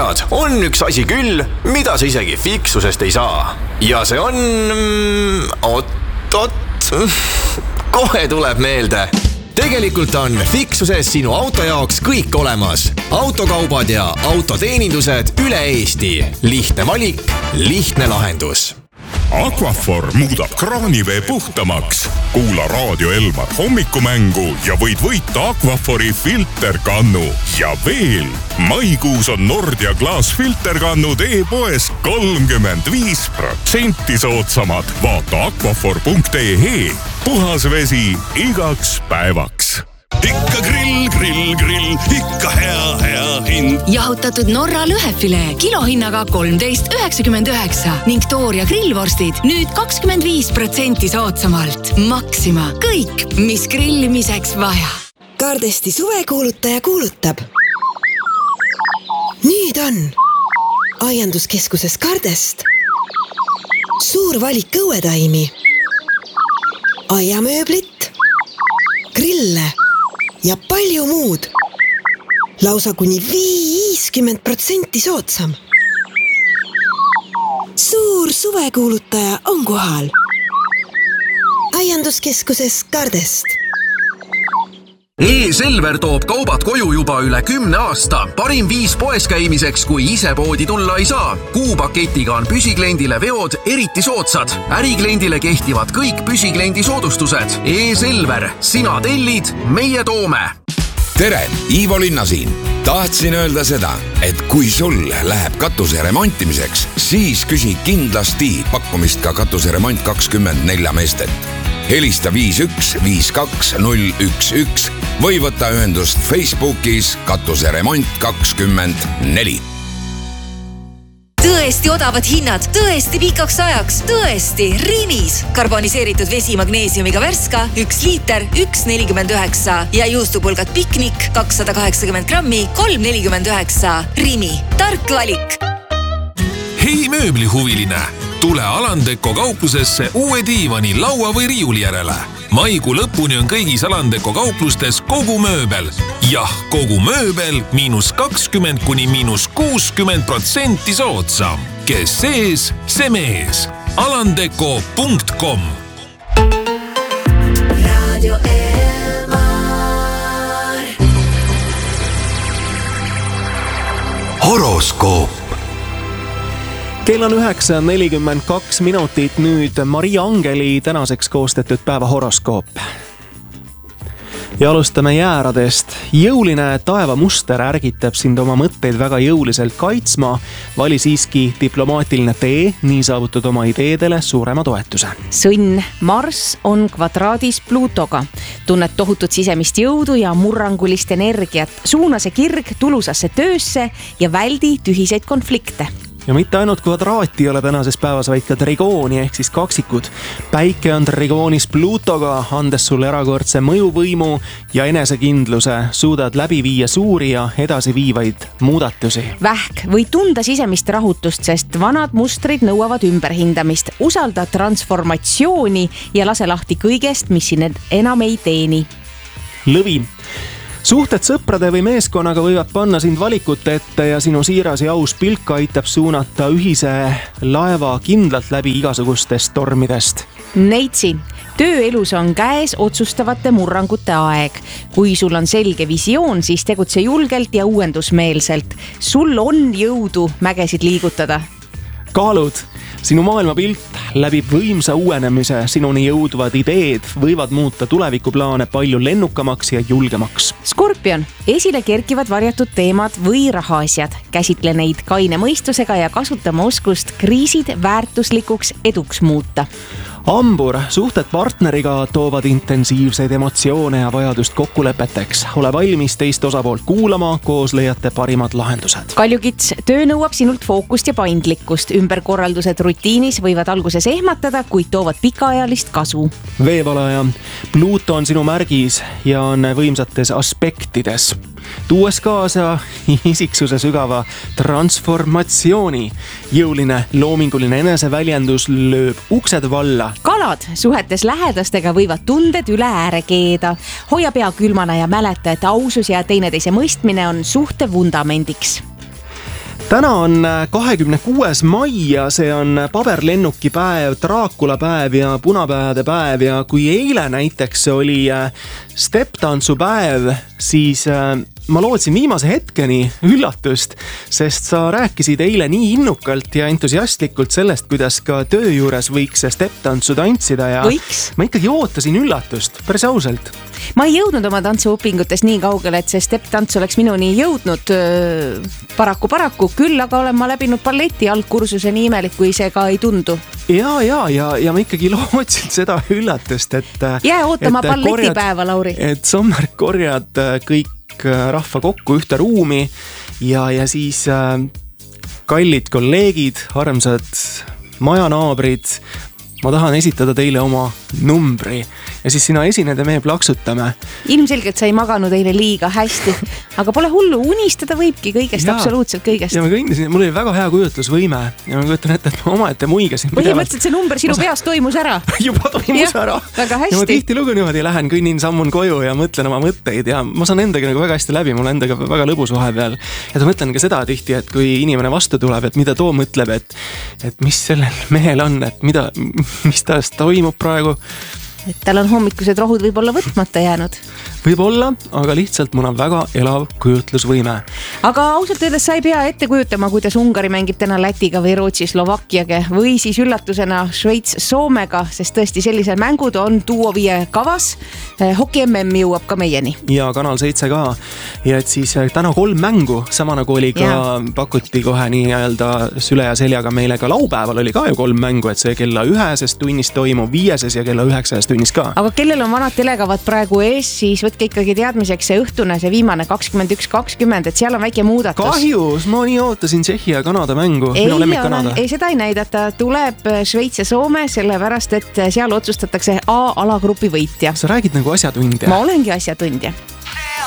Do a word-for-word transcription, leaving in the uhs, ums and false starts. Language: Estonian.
tead, on üks asi küll, mida sa isegi fiksusest ei saa. Ja see on... Oot-oot... Kohe tuleb meelde. Tegelikult on fiksuses sinu auto jaoks kõik olemas. Autokaubad ja autoteenindused üle Eesti. Lihtne valik, lihtne lahendus. Aquaphor muudab kraanivee puhtamaks. Kuula Raadio Elmar hommikumängu ja võid võita Aquaphori filterkannu. Ja veel, maikuus on Nordia klaasfilterkannud e-poes kolmkümmend viis protsenti soodsamad. Vaata aquaphor punkt ee. Puhas vesi igaks päevaks. Ikka grill, grill, grill, ikka hea, hea hind. Jahutatud Norra lõhefilee kilohinnaga kolmteist üheksakümmend üheksa ning Tooria grillvorstid nüüd kakskümmend viis protsenti soodsamalt. Maxima, kõik, mis grillimiseks vaja. Kardesti suvekuulutaja kuulutab. Nüüd on aianduskeskuses Kardest suur valik õuetaimi, aiamööblit, grille ja palju muud. Lausa kuni viiskümmend protsenti soodsam. Suur suvekuulutaja on kohal. Aianduskeskuses Kardest. E-Selver toob kaubad koju juba üle kümne aasta. Parim viis poes käimiseks, kui ise poodi tulla ei saa. Kuupaketiga on püsikliendile veod eriti soodsad. Ärikliendile kehtivad kõik püsikliendi soodustused. E-Selver, sina tellid, meie toome. Tere, Ivo Linna siin. Tahtsin öelda seda, et kui sul läheb katuse remontimiseks, siis küsi kindlasti pakkumist ka katuseremont kakskümmend neli meestet. Helista viis üks viis kaks null üks üks või võta ühendust Facebookis katuseremont kakskümmend neli. Tõesti odavad hinnad, tõesti pikaks ajaks, tõesti Rimis. Karboniseeritud vesi magneesiumiga värska, üks liiter, üks nelikümmend üheksa ja juustupulgad piknik, kakssada kaheksakümmend grammi, kolm nelikümmend üheksa. Rimi, tark valik. Hei mööblihuviline, tule Alandeko kauplusesse uue diivani, laua või riiuli järele. Maikuu lõpuni on kõigis Alandeko kauplustes kogu mööbel. Jah, kogu mööbel miinus kakskümmend kuni miinus kuuskümmend protsenti soodsam. Kes sees, see mees. alandeko punkt com Radio Elmar. Horoskoop. Kell on üheksa nelikümmend kaks minutit, nüüd Maria Angeli tänaseks koostatud päeva horoskoop. Ja alustame jääradest. Jõuline taevamuster ärgitab sind oma mõtteid väga jõuliselt kaitsma. Vali siiski diplomaatiline tee, nii saavutad oma ideedele suurema toetuse. Sõnn, Mars on kvadraadis Pluutoga. Tunned tohutut sisemist jõudu ja murrangulist energiat. Suuna see kirg tulusasse töösse ja väldi tühiseid konflikte. Ja mitte ainult kvadraati ei ole tänases päevas, vaid ka trigooni ehk siis kaksikud. Päike on trigoonis Pluutoga, andes sulle erakordse mõjuvõimu ja enesekindluse. Suudad läbi viia suuri ja edasi viivaid muudatusi. Vähk või tunda sisemist rahutust, sest vanad mustrid nõuavad ümberhindamist. Usalda transformatsiooni ja lase lahti kõigest, mis siin enam ei teeni. Lõvi. Suhted sõprade või meeskonnaga võivad panna sind valikute ette ja sinu siiras ja aus pilk aitab suunata ühise laeva kindlalt läbi igasugustest tormidest. Neitsi, tööelus on käes otsustavate murrangute aeg. Kui sul on selge visioon, siis tegutse julgelt ja uuendusmeelselt. Sul on jõudu mägesid liigutada. Kaalud. Sinu maailmapilt läbib võimsa uuenemise, sinuni jõudvad ideed võivad muuta tulevikuplaane palju lennukamaks ja julgemaks. Skorpion, esile kerkivad varjatud teemad või rahaasjad. Käsitle neid kaine mõistusega ja kasutama oskust kriisid väärtuslikuks eduks muuta. Ambur, suhted partneriga toovad intensiivseid emotsioone ja vajadust kokkulepeteks. Ole valmis teist osapoolt kuulama, koos leiate parimad lahendused. Kaljukits, töö nõuab sinult fookust ja paindlikkust. Ümberkorraldused rutiinis võivad alguses ehmatada, kuid toovad pikaajalist kasu. Veevalaja, Pluuto on sinu märgis ja on võimsates aspektides. Tuues kaasa isiksuse sügava transformatsiooni. Jõuline loominguline eneseväljendus lööb uksed valla. Kalad, suhetes lähedastega võivad tunded üle ääre keeda. Hoia pea külmana ja mäleta, et ausus ja teineteise mõistmine on suhte vundamendiks. täna on kahekümne kuues mai ja see on paberlennuki päev, Draakula päev ja punapäevade päev ja kui eile näiteks oli step-tantsu päev, siis ma lootsin viimase hetkeni üllatust, sest sa rääkisid eile nii innukalt ja entusiastlikult sellest, kuidas ka töö juures võiks step-tantsu tantsida ja võiks. Ma ikkagi ootasin üllatust, päris ausalt. Ma ei jõudnud oma tantsuõpingutes nii kaugele, et see step-tants oleks minuni jõudnud paraku paraku, küll aga olen ma läbinud balleti algkursuse nii imelik, kui see ka ei tundu. Ja, ja, ja, ja ma ikkagi lootsin seda üllatust, et jää ootama balletipäeva, Lauri. Et Sommerk korjad kõik rahva kokku ühte ruumi ja, ja siis äh, kallid kolleegid, armsad majanaabrid, ma tahan esitada teile oma numbri ja siis sina esined ja me plaksutame. Ilmselgelt sa ei maganud eile liiga hästi, aga pole hullu, unistada võibki kõigest, ja, absoluutselt kõigest. Ja ma kõndisin, mul oli väga hea kujutlusvõime ja ma kujutan ette, et ma omaette muigasin. Põhimõtteliselt see number sinu peas toimus ära. Juba toimus ära. Väga hästi. Ja ma tihti lugu niimoodi lähen, kõnnin sammun koju ja mõtlen oma mõtteid ja ma saan endaga nagu väga hästi läbi, mul endaga väga lõbus vahepeal. Ja ta mõtlen ka seda tihti, et kui inimene vastu tuleb, et mida too mõtleb, et, et mis sellel mehel on, et mida, mis taast toimub praegu. Et tal on hommikused rohud võib-olla võtmata jäänud. Võib-olla, aga lihtsalt mul on väga elav kujutlusvõime. Aga ausalt öeldes sa ei pea ette kujutama, kuidas Ungari mängib täna Lätiga või Rootsi Slovakkiaga või siis üllatusena Šveits Soomega, sest tõesti sellised mängud on Duo viie kavas. Hoki M M jõuab ka meieni. Ja Kanal seitse ka. Ja et siis täna kolm mängu, sama nagu oli ka, ja. Pakuti kohe nii öelda süle ja seljaga meile ka laupäeval oli ka ju kolm mängu, et see kella üheses tunnis toimub viieses ja kella üheksases tunnis ka. Aga kellel on vanad telekavad praegu ees, siis võtke ikkagi teadmiseks see õhtune, see viimane kakskümmend üks kakskümmend, et seal on väike muudatus. Kahjus, ma nii ootasin Tšehhi ja Kanada mängu. Ei, ole, ei seda ei näidata, tuleb Šveits ja Soome, sellepärast, et seal otsustatakse A-alagrupi võitja. Sa räägid nagu asjatundja. Ma olengi asjatundja.